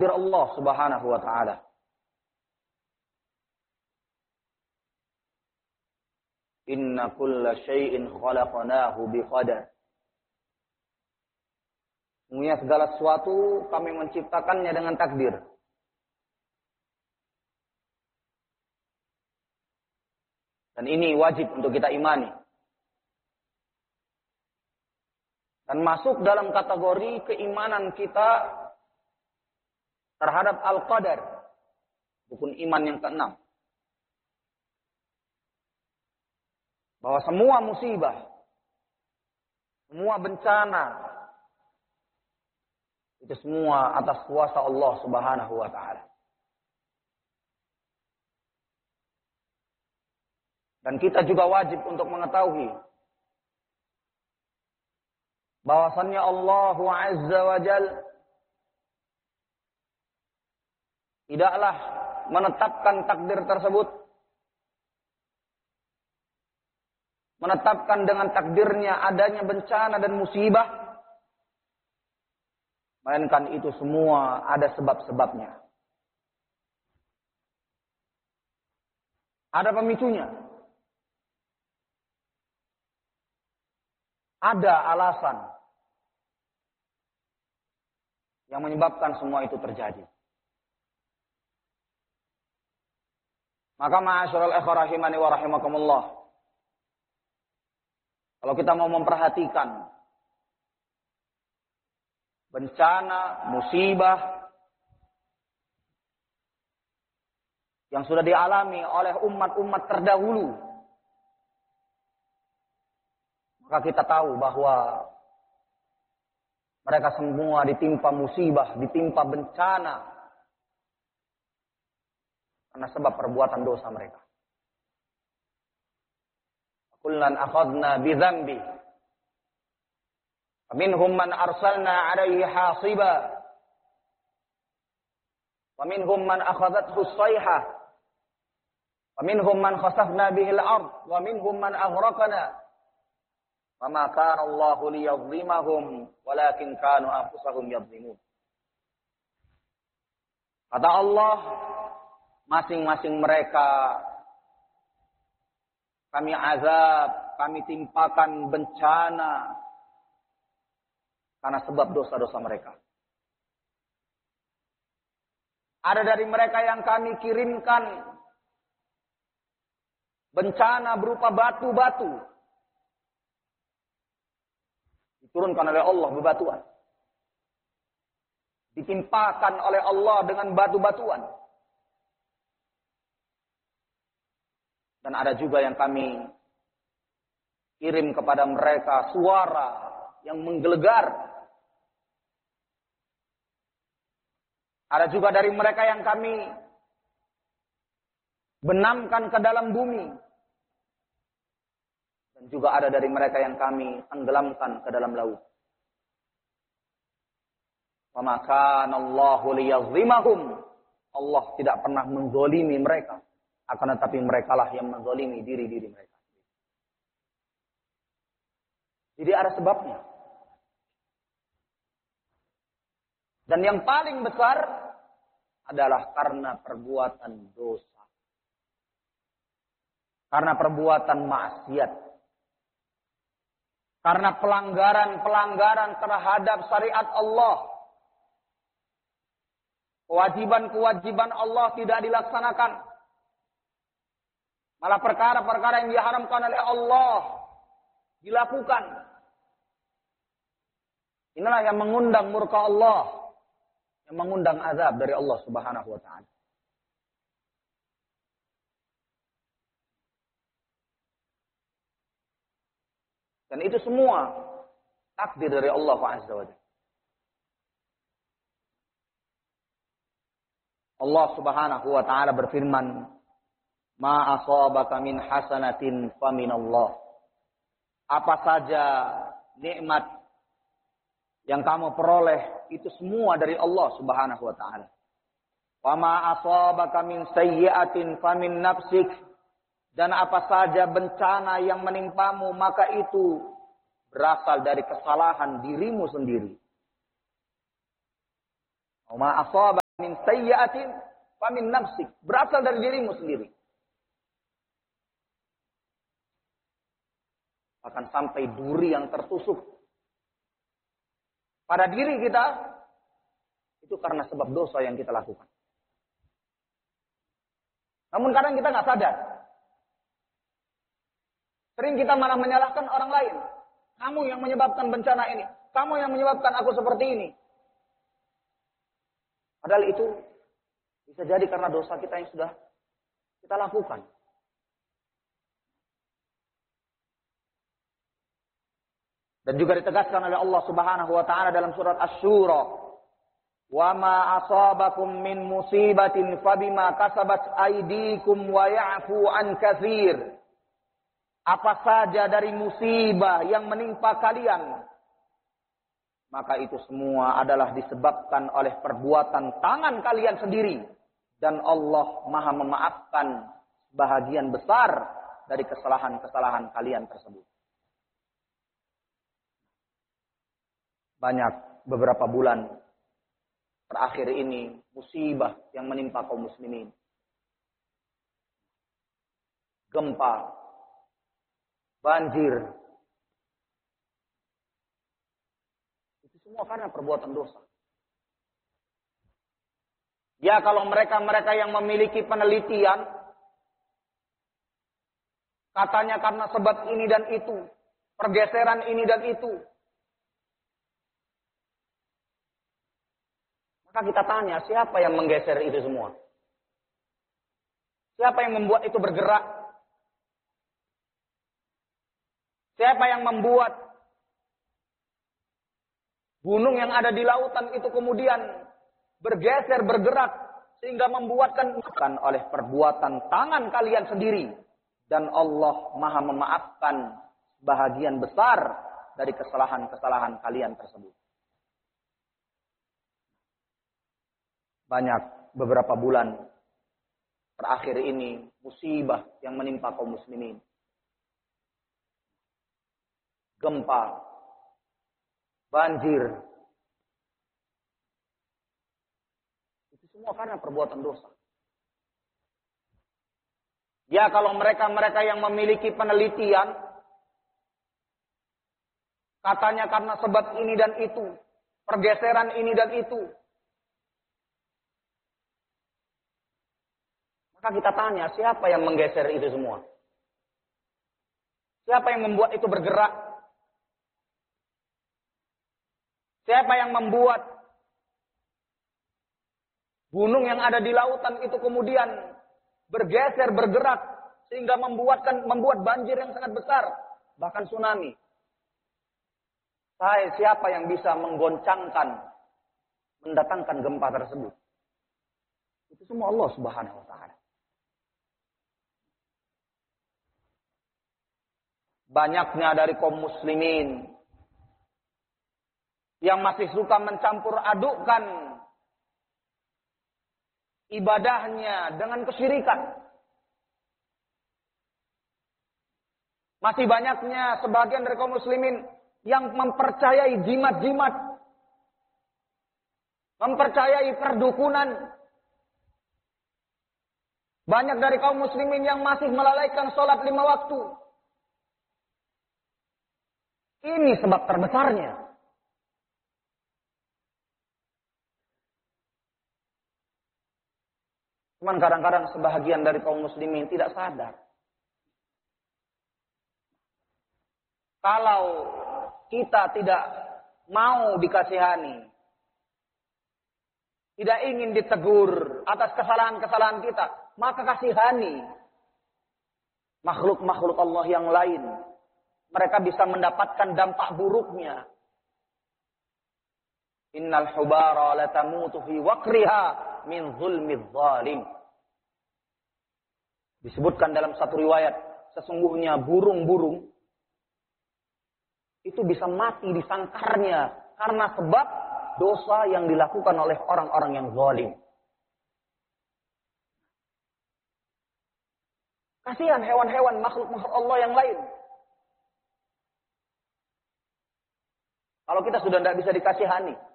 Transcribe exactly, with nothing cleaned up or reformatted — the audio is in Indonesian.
Allah Subhanahu wa taala. Inna kulla syai'in khalaqnahu biqadar. Sungguhnya segala sesuatu kami menciptakannya dengan takdir. Dan ini wajib untuk kita imani. Dan masuk dalam kategori keimanan kita terhadap al-qadar. Rukun iman yang keenam. Bahwa semua musibah, semua bencana, itu semua atas kuasa Allah Subhanahu wa ta'ala. Dan kita juga wajib untuk mengetahui bahwasannya Allah Azza wa Jal tidaklah menetapkan takdir tersebut, menetapkan dengan takdirnya adanya bencana dan musibah, melainkan itu semua ada sebab-sebabnya. Ada pemicunya. Ada alasan yang menyebabkan semua itu terjadi. Maka ma'asyiral ikhwah rahimani wa rahimakumullah, kalau kita mau memperhatikan bencana, musibah yang sudah dialami oleh umat-umat terdahulu, maka kita tahu bahwa mereka semua ditimpa musibah, ditimpa bencana karena sebab perbuatan dosa mereka. Kullan akhadna bidzambi. Faminhum man arsalna 'alaihi hasiba. Faminhum man akhadathu as-sayhah. Faminhum man khasafna bihi al-ard, wa minhum man aghraqna. Fama kana Allahu liyadhlimahum, walakin kanu anfusahum yadhlimun. Kata Allah, masing-masing mereka kami azab, kami timpakan bencana karena sebab dosa-dosa mereka. Ada dari mereka yang kami kirimkan bencana berupa batu-batu. Diturunkan oleh Allah bebatuan. Ditimpakan oleh Allah dengan batu-batuan. Dan ada juga yang kami kirim kepada mereka suara yang menggelegar. Ada juga dari mereka yang kami benamkan ke dalam bumi. Dan juga ada dari mereka yang kami tenggelamkan ke dalam laut. Wa ma kana Allahu liyazlimahum. Allah tidak pernah menzalimi mereka. Akan tetapi merekalah yang menzalimi diri-diri mereka. Jadi ada sebabnya. Dan yang paling besar adalah karena perbuatan dosa. Karena perbuatan maksiat. Karena pelanggaran-pelanggaran terhadap syariat Allah. Kewajiban-kewajiban Allah tidak dilaksanakan. Malah perkara-perkara yang diharamkan oleh Allah dilakukan. Inilah yang mengundang murka Allah. Yang mengundang azab dari Allah Subhanahu wa ta'ala. Dan itu semua takdir dari Allah Azza wa Jalla. Allah Subhanahu wa ta'ala berfirman, ma asabaka min hasanatin faminallah. Apa saja nikmat yang kamu peroleh itu semua dari Allah Subhanahu wa taala. Wa ma asabaka min sayyi'atin famin nafsik. Dan apa saja bencana yang menimpamu maka itu berasal dari kesalahan dirimu sendiri. Wa ma asabaka min sayyi'atin famin nafsik. Berasal dari dirimu sendiri. Akan sampai duri yang tertusuk pada diri kita, itu karena sebab dosa yang kita lakukan. Namun kadang kita nggak sadar. Sering kita malah menyalahkan orang lain. Kamu yang menyebabkan bencana ini. Kamu yang menyebabkan aku seperti ini. Padahal itu bisa jadi karena dosa kita yang sudah kita lakukan. Dan juga ditegaskan oleh Allah Subhanahu wa taala dalam surat Asy-Syura, "Wa ma asabakum min musibatin fabima kasabat aydikum wa ya'fu an katsir." Apa saja dari musibah yang menimpa kalian, maka itu semua adalah disebabkan oleh perbuatan tangan kalian sendiri, dan Allah Maha memaafkan bahagian besar dari kesalahan-kesalahan kalian tersebut. Banyak beberapa bulan terakhir ini musibah yang menimpa kaum muslimin. Gempa, banjir. Itu semua karena perbuatan dosa. Ya, kalau mereka-mereka yang memiliki penelitian, katanya karena sebab ini dan itu, pergeseran ini dan itu. Maka kita tanya, siapa yang menggeser itu semua? Siapa yang membuat itu bergerak? Siapa yang membuat gunung yang ada di lautan itu kemudian bergeser, bergerak, sehingga membuatkan bukan oleh perbuatan tangan kalian sendiri. Dan Allah Maha memaafkan bahagian besar dari kesalahan-kesalahan kalian tersebut. Banyak beberapa bulan terakhir ini musibah yang menimpa kaum muslimin. Gempa, banjir. Itu semua karena perbuatan dosa. Ya, kalau mereka-mereka yang memiliki penelitian, katanya karena sebab ini dan itu, pergeseran ini dan itu. Maka kita tanya, siapa yang menggeser itu semua? Siapa yang membuat itu bergerak? Siapa yang membuat gunung yang ada di lautan itu kemudian bergeser, bergerak, sehingga membuatkan membuat banjir yang sangat besar, bahkan tsunami? Saya, siapa yang bisa menggoncangkan, mendatangkan gempa tersebut? Itu semua Allah Subhanahu wa taala. Banyaknya dari kaum muslimin yang masih suka mencampur adukkan ibadahnya dengan kesyirikan. Masih banyaknya sebagian dari kaum muslimin yang mempercayai jimat-jimat, mempercayai perdukunan. Banyak dari kaum muslimin yang masih melalaikan sholat lima waktu. Ini sebab terbesarnya. Cuman kadang-kadang sebahagian dari kaum muslimin tidak sadar. Kalau kita tidak mau dikasihani, tidak ingin ditegur atas kesalahan-kesalahan kita, maka kasihani makhluk-makhluk Allah yang lain. Mereka bisa mendapatkan dampak buruknya. Innal hubara latamutu fi waqriha min zulmidz zalim. Disebutkan dalam satu riwayat, sesungguhnya burung-burung itu bisa mati di sangkarnya karena sebab dosa yang dilakukan oleh orang-orang yang zalim. Kasihan hewan-hewan makhluk-makhluk Allah yang lain. Kalau kita sudah tidak bisa dikasihani,